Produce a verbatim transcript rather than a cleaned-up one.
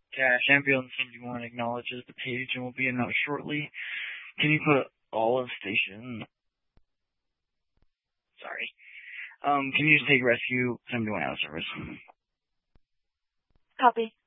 Dash ambulance seventy-one acknowledges the page and will be announced shortly. Can you put all of station? Sorry. Um, can you just take rescue seventy-one out of service? Copy.